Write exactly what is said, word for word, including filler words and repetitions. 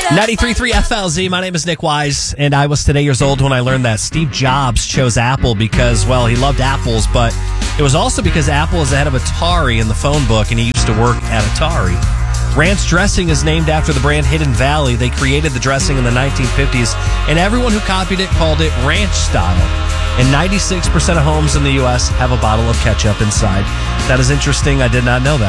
ninety-three point three F L Z, my name is Nick Wise, and I was today years old when I learned that Steve Jobs chose Apple because, well, he loved apples, but it was also because Apple is ahead of Atari in the phone book, and he used to work at Atari. Ranch dressing is named after the brand Hidden Valley. They created the dressing in the nineteen fifties, and everyone who copied it called it ranch style. And ninety-six percent of homes in the U S have a bottle of ketchup inside. That is interesting. I did not know that.